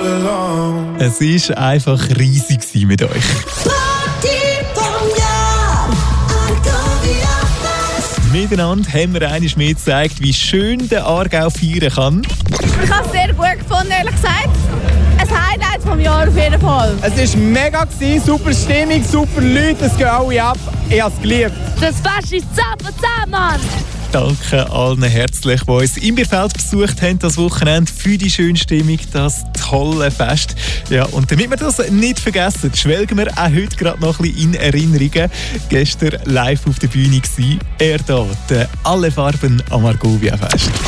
Es war einfach riesig mit euch. Miteinander haben wir einmal mehr gezeigt, wie schön der Aargau feiern kann. Ich habe es sehr gut gefunden, ehrlich gesagt. Ein Highlight vom Jahr auf jeden Fall. Es war mega, super Stimmung, super Leute, es gehen alle ab. Ich habe es geliebt. Das Fest ist 10 von 10, Mann! Danke allen herzlich, die uns im Bierfeld besucht haben das Wochenende für die schöne Stimmung, das tolle Fest. Ja, und damit wir das nicht vergessen, schwelgen wir auch heute gerade noch ein bisschen in Erinnerungen. Gestern live auf der Bühne war er da, der Alle Farben am Argovia Fest.